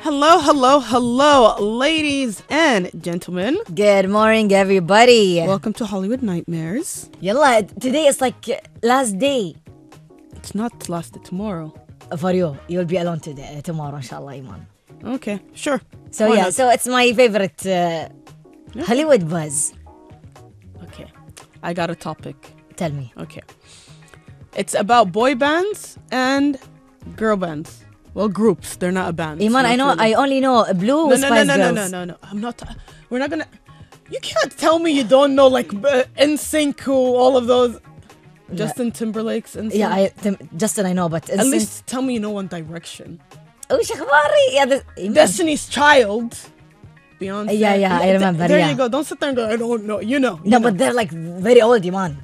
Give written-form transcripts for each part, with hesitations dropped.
Hello, hello, hello, ladies and gentlemen. Good morning, everybody. Welcome to Hollywood Nightmares. Yalla, today is like last day It's not last tomorrow. for you. You'll be alone today, tomorrow, inshallah, Iman. Okay, sure. So Why yeah, not? so it's my favorite Hollywood buzz. Okay, I got a topic. Tell me. Okay. It's about boy bands and girl bands. Well, groups. They're not a band. Iman, Not I know. really. I only know Blue No, with no, Spice no, no, Girls. no, no, no. I'm not. We're not gonna. You can't tell me you don't know like NSYNC, all of those. Justin Timberlake's NSYNC. Yeah, Justin, I know, but At least tell me you know One Direction. وش أخباري؟ Yeah, Iman. Destiny's Child. Beyonce. Yeah, I remember, There yeah. you go. Don't sit there and go, I don't know. You know. No, but they're like very old, Iman.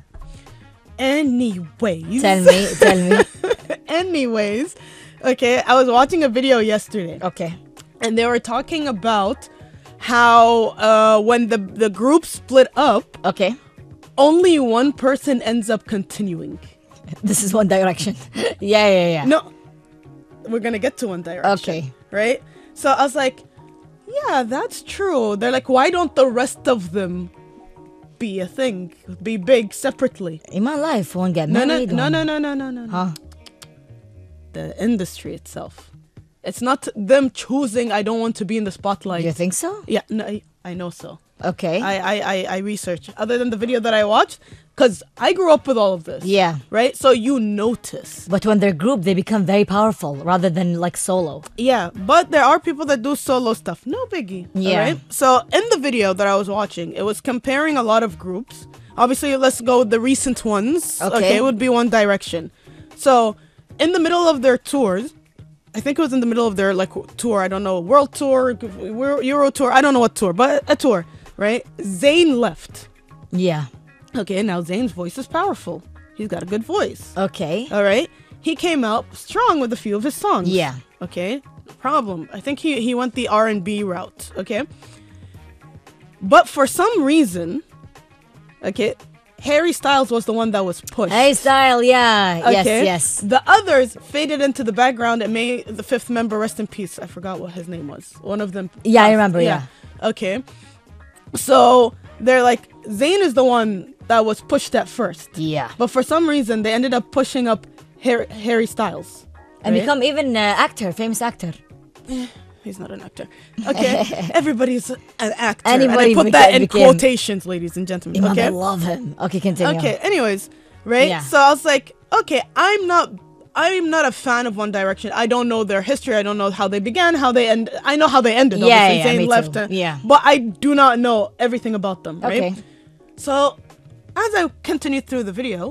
Anyways. Tell me. Anyways. Okay, I was watching a video yesterday. Okay. And they were talking about how when the group split up, Okay. only one person ends up continuing. This is One Direction. Yeah. No, we're gonna get to One Direction. Okay. Right? So I was like, yeah, that's true. They're like, why don't the rest of them be a thing? Be big separately? Iman life won't get No. married. Huh? The industry itself. It's not them choosing, I don't want to be in the spotlight. You think so? Yeah, no, I know so. Okay. I researched other than the video that I watched because I grew up with all of this. Yeah. Right? So you notice. But when they're group, they become very powerful rather than like solo. Yeah, but there are people that do solo stuff. No biggie. Yeah. Right? So in the video that I was watching, it was comparing a lot of groups. Obviously, let's go with the recent ones. Okay. It would be One Direction. So in the middle of their tours, I think it was in the middle of their like tour. I don't know, world tour, Euro tour. I don't know what tour, but a tour. Right? Zayn left. Yeah. Okay, now Zayn's voice is powerful. He's got a good voice. Okay. All right? He came out strong with a few of his songs. Yeah. Okay? No problem. I think he went the R&B route. Okay? But for some reason, okay, Harry Styles was the one that was pushed. Hey, style. Yeah. Okay? Yes. The others faded into the background and may the fifth member rest in peace. I forgot what his name was. One of them. Yeah, I remember, yeah. Okay. So they're like, Zayn is the one that was pushed at first. Yeah. But for some reason, they ended up pushing up Harry Styles. And right? become even famous actor. He's not an actor. Okay. Everybody's an actor. Anybody and I put that in became- quotations, ladies and gentlemen. Iman, Okay. I love him. Okay, continue. Okay. Anyways, right? Yeah. So I was like, okay, I'm not a fan of One Direction. I don't know their history. I don't know how they began, how they end. I know how they ended. Yeah, obviously. yeah, Zayn me left. too. Yeah. But I do not know everything about them. Right? Okay. So as I continued through the video,